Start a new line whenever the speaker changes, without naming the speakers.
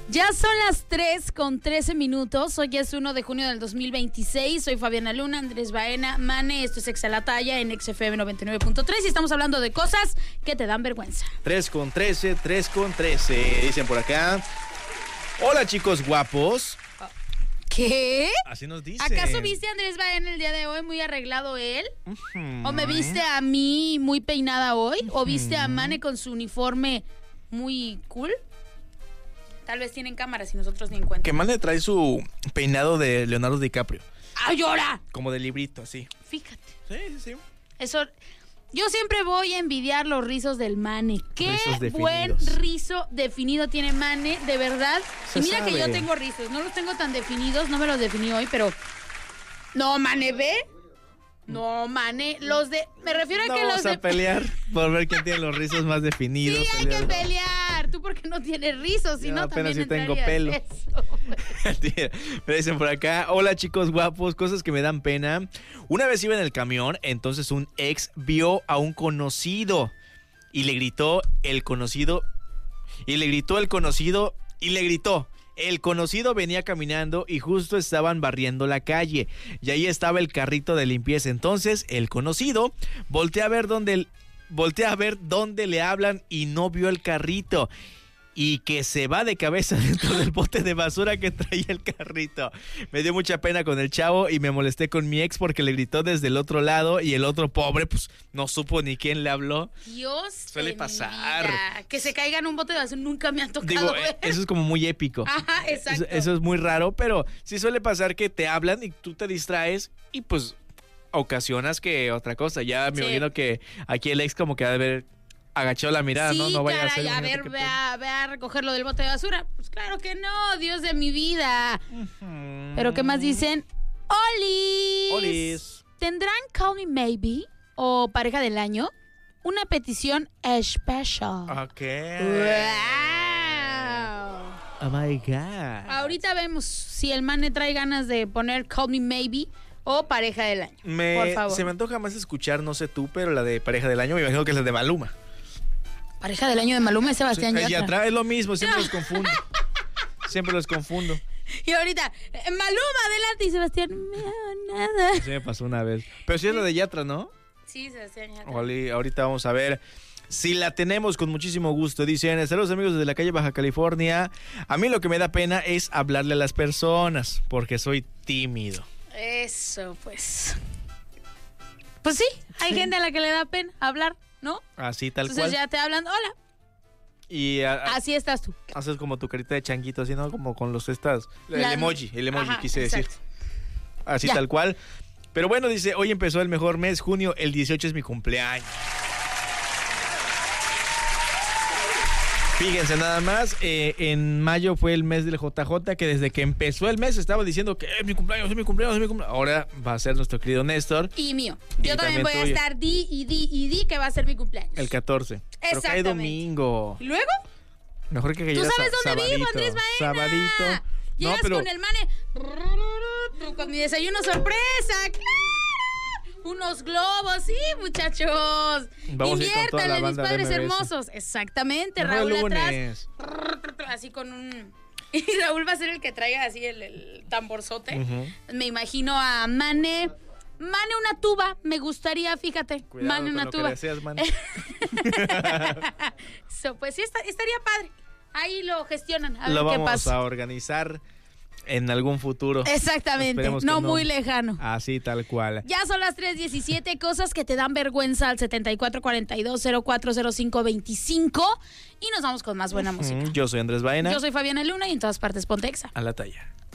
Ya son las 3:13. Hoy es 1 de junio del 2026. Soy Fabiana Luna, Andrés Baena, Mane. Esto es Exa la Talla en XFM 99.3 y estamos hablando de cosas que te dan vergüenza.
3:13. Dicen por acá. Hola, chicos guapos.
¿Qué?
Así nos dice.
¿Acaso viste a Andrés Baena el día de hoy muy arreglado él? ¿O me viste a mí muy peinada hoy? ¿O viste a Mane con su uniforme muy cool? Tal vez tienen cámaras y nosotros ni en cuenta.
Que Mane trae su peinado de Leonardo DiCaprio.
¡Ay, llora!
Como de librito, así.
Fíjate.
Sí.
Eso... Yo siempre voy a envidiar los rizos del Mane. Qué buen rizo definido tiene Mane, de verdad. Y mira que yo tengo rizos, no los tengo tan definidos, no me los definí hoy, pero... No, Mane, ¿ve? No, Mane, los de... Me refiero a que los de...
Vamos a pelear por ver quién tiene los rizos más definidos.
Sí, hay que pelear. Tú porque no tienes rizos, si no también
apenas si tengo pelo. Me dicen por acá, hola chicos guapos, cosas que me dan pena. Una vez iba en el camión, entonces un ex vio a un conocido y le gritó el conocido El conocido venía caminando y justo estaban barriendo la calle y ahí estaba el carrito de limpieza. Entonces el conocido voltea a ver dónde le hablan y no vio el carrito. Y que se va de cabeza dentro del bote de basura que traía el carrito. Me dio mucha pena con el chavo y me molesté con mi ex porque le gritó desde el otro lado y el otro pobre pues no supo ni quién le habló.
Dios.
Suele pasar.
Que se caiga en un bote de basura nunca me ha tocado.
Digo, eso es como muy épico.
Ajá, exacto.
Eso es muy raro, pero sí suele pasar que te hablan y tú te distraes y pues ocasionas que otra cosa. Ya me imagino que aquí el ex como que ha de haber agachó la mirada,
sí,
¿no?
Vaya a hacer. A ver, ve a recogerlo del bote de basura. Pues claro que no, Dios de mi vida. Pero ¿qué más dicen? ¡Olis! ¿Tendrán Call Me Maybe o Pareja del Año? Una petición especial.
Ok.
¡Wow!
Oh my God.
Ahorita vemos si el Mane trae ganas de poner Call Me Maybe o Pareja del Año. Por favor.
Se me antoja más escuchar, no sé tú, pero la de Pareja del Año me imagino que es la de Maluma.
Pareja del Año de Maluma y Sebastián Yatra.
Es lo mismo, siempre los confundo.
Y ahorita, Maluma adelante y Sebastián, no, nada.
Sí me pasó una vez. Pero sí es la de Yatra, ¿no?
Sí, Sebastián Yatra.
Ahorita vamos a ver si la tenemos con muchísimo gusto. Dicen, saludos amigos desde la calle Baja California. A mí lo que me da pena es hablarle a las personas, porque soy tímido.
Eso, pues. Pues sí, hay gente a la que le da pena hablar, ¿no?
Así tal
Entonces
cual.
Ya te hablan, hola.
Y
así estás tú.
Haces como tu carita de changuito, así, ¿no? Como con los el emoji,
Ajá,
quise
exacto.
decir. Así
Ya.
tal cual. Pero bueno, dice, hoy empezó el mejor mes, junio, el 18 es mi cumpleaños. Fíjense nada más, en mayo fue el mes del JJ, que desde que empezó el mes estaba diciendo que es mi cumpleaños. Ahora va a ser nuestro querido Néstor.
Y mío. Yo también voy a estar di que va a ser mi cumpleaños.
El 14. Pero cae domingo.
¿Y luego?
Mejor que
¿Tú sabes dónde vivo, Andrés Baena?
Sabadito.
Llegas con el Mane, con mi desayuno sorpresa, ¡claro! Unos globos, sí, muchachos. Inviértanle a mis padres hermosos. Exactamente, Raúl atrás. Así con un... Y Raúl va a ser el que traiga así el tamborzote. Me imagino a Mane una tuba, me gustaría, fíjate.
Cuidado
Mane
con
una
lo
tuba.
que deseas, Mane.
Pues sí, estaría padre. Ahí lo gestionan, a ver
lo
qué
vamos
pasa.
a organizar en algún futuro.
Exactamente, no muy lejano.
Así, tal cual.
Ya son las 3:17, cosas que te dan vergüenza al 7442-040525 y nos vamos con más buena música.
Yo soy Andrés Baena.
Yo soy Fabiana Luna y en todas partes ponte Exa.
A la talla.